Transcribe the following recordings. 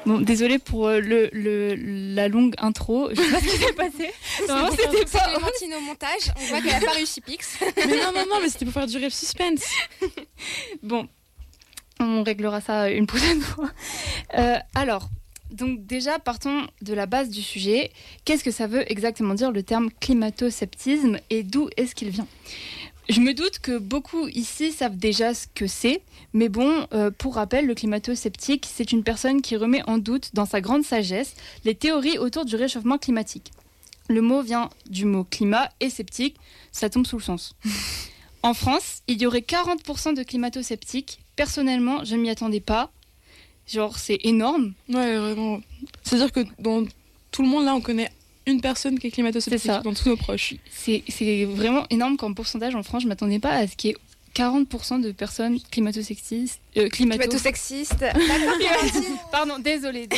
Bon, désolée pour la longue intro. Je sais pas ce qui s'est passé. Non, c'était pas Clémentine au montage. On voit qu'elle a pas réussi Pix. Mais non, mais c'était pour faire durer le suspense. Bon, on réglera ça une prochaine fois. Alors, donc déjà, partons de la base du sujet. Qu'est-ce que ça veut exactement dire le terme climato-sceptisme et d'où est-ce qu'il vient ? Je me doute que beaucoup ici savent déjà ce que c'est, mais bon, pour rappel, le climato-sceptique, c'est une personne qui remet en doute, dans sa grande sagesse, les théories autour du réchauffement climatique. Le mot vient du mot climat et sceptique, ça tombe sous le sens. En France, il y aurait 40% de climato-sceptiques. Personnellement, je ne m'y attendais pas. Genre, c'est énorme. Ouais, vraiment. C'est-à-dire que dans tout le monde, là, on connaît une personne qui est climato-sceptique dans tous nos proches. C'est vraiment énorme comme pourcentage en France. Je ne m'attendais pas à ce qu'il y ait 40% de personnes climato-sexistes. Climato-sexistes. Pardon, désolée.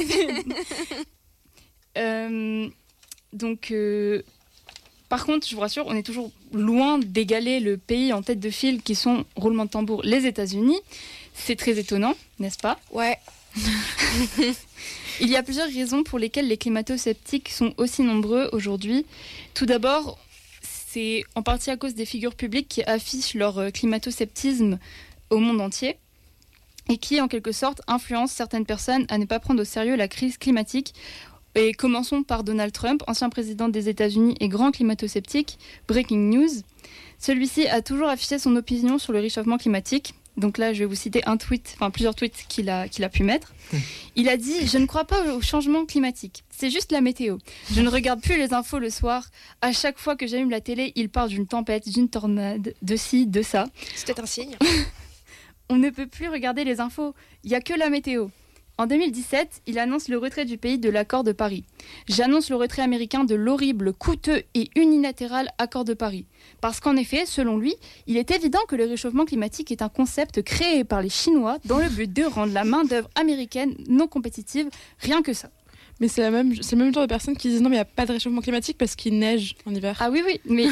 Donc, par contre, je vous rassure, on est toujours loin d'égaler le pays en tête de file qui sont, roulement de tambour, les États-Unis. C'est très étonnant, n'est-ce pas ? Ouais. Il y a plusieurs raisons pour lesquelles les climato-sceptiques sont aussi nombreux aujourd'hui. Tout d'abord, c'est en partie à cause des figures publiques qui affichent leur climato-sceptisme au monde entier et qui, en quelque sorte, influencent certaines personnes à ne pas prendre au sérieux la crise climatique. Et commençons par Donald Trump, ancien président des États-Unis et grand climato-sceptique. Breaking news. Celui-ci a toujours affiché son opinion sur le réchauffement climatique. Donc là, je vais vous citer plusieurs tweets qu'il a pu mettre. Il a dit « Je ne crois pas au changement climatique. C'est juste la météo. Je ne regarde plus les infos le soir. À chaque fois que j'allume la télé, il parle d'une tempête, d'une tornade, de ci, de ça. » C'est peut-être un signe. On ne peut plus regarder les infos. Il n'y a que la météo. En 2017, il annonce le retrait du pays de l'accord de Paris. J'annonce le retrait américain de l'horrible, coûteux et unilatéral accord de Paris. Parce qu'en effet, selon lui, il est évident que le réchauffement climatique est un concept créé par les Chinois dans le but de rendre la main-d'œuvre américaine non compétitive, rien que ça. Mais c'est le même genre de personnes qui disent non, mais il n'y a pas de réchauffement climatique parce qu'il neige en hiver. Ah oui, mais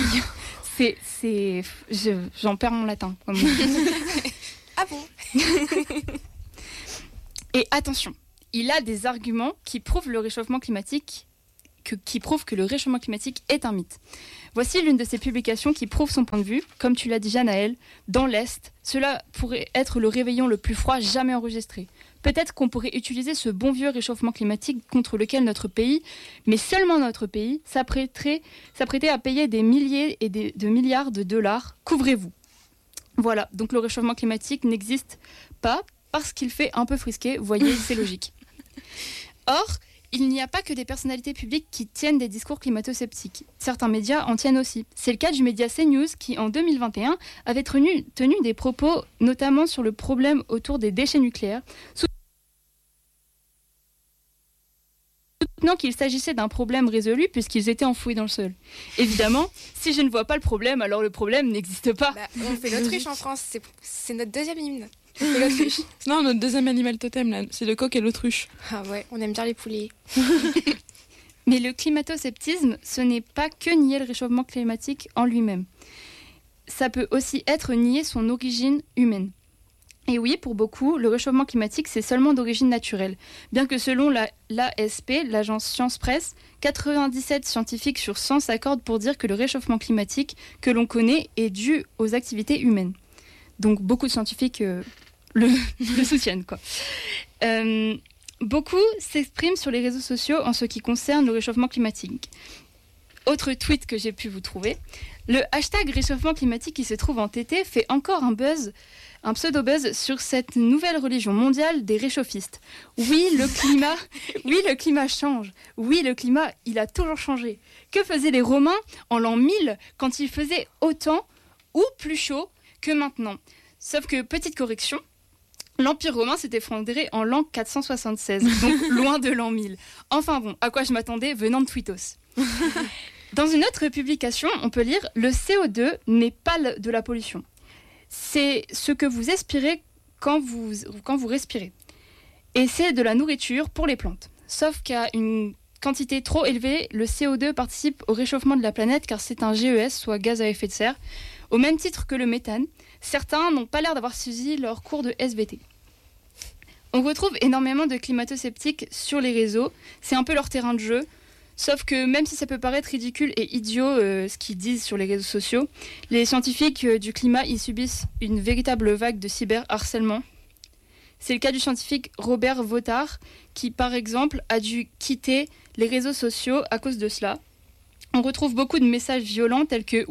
j'en perds mon latin. Ah bon? Et attention, il a des arguments qui prouvent que le réchauffement climatique est un mythe. Voici l'une de ses publications qui prouve son point de vue. Comme tu l'as dit, Janaël, dans l'Est, cela pourrait être le réveillon le plus froid jamais enregistré. Peut-être qu'on pourrait utiliser ce bon vieux réchauffement climatique contre lequel notre pays, mais seulement notre pays, s'apprêtait à payer des milliers et de milliards de dollars. Couvrez-vous. Voilà, donc le réchauffement climatique n'existe pas parce qu'il fait un peu frisqué, vous voyez, c'est logique. Or, il n'y a pas que des personnalités publiques qui tiennent des discours climato-sceptiques. Certains médias en tiennent aussi. C'est le cas du média CNews qui, en 2021, avait tenu des propos notamment sur le problème autour des déchets nucléaires, soutenant qu'il s'agissait d'un problème résolu puisqu'ils étaient enfouis dans le sol. Évidemment, si je ne vois pas le problème, alors le problème n'existe pas. On fait l'autruche en France, c'est notre deuxième hymne. On fait l'autruche. Non, notre deuxième animal totem, là, c'est le coq et l'autruche. Ah ouais, on aime bien les poulets. Mais le climato-sceptisme, ce n'est pas que nier le réchauffement climatique en lui-même. Ça peut aussi être nier son origine humaine. Et oui, pour beaucoup, le réchauffement climatique, c'est seulement d'origine naturelle. Bien que selon l'ASP, l'agence Science Presse, 97 scientifiques sur 100 s'accordent pour dire que le réchauffement climatique que l'on connaît est dû aux activités humaines. Donc beaucoup de scientifiques le soutiennent, quoi. Beaucoup s'expriment sur les réseaux sociaux en ce qui concerne le réchauffement climatique. Autre tweet que j'ai pu vous trouver, le hashtag réchauffement climatique qui se trouve en TT fait encore un pseudo-buzz sur cette nouvelle religion mondiale des réchauffistes. Oui, le climat change. Oui, le climat, il a toujours changé. Que faisaient les Romains en l'an 1000 quand il faisait autant ou plus chaud que maintenant? Sauf que, petite correction, l'Empire romain s'est effondré en l'an 476, donc loin de l'an 1000. Enfin bon, à quoi je m'attendais venant de Tweetos. Dans une autre publication, on peut lire « Le CO2 n'est pas de la pollution. C'est ce que vous expirez quand vous respirez. Et c'est de la nourriture pour les plantes. Sauf qu'à une quantité trop élevée, le CO2 participe au réchauffement de la planète car c'est un GES, soit gaz à effet de serre, au même titre que le méthane. Certains n'ont pas l'air d'avoir suivi leur cours de SVT. On retrouve énormément de climato-sceptiques sur les réseaux. C'est un peu leur terrain de jeu. Sauf que même si ça peut paraître ridicule et idiot ce qu'ils disent sur les réseaux sociaux, les scientifiques du climat ils subissent une véritable vague de cyberharcèlement. C'est le cas du scientifique Robert Votard qui, par exemple, a dû quitter les réseaux sociaux à cause de cela. On retrouve beaucoup de messages violents tels que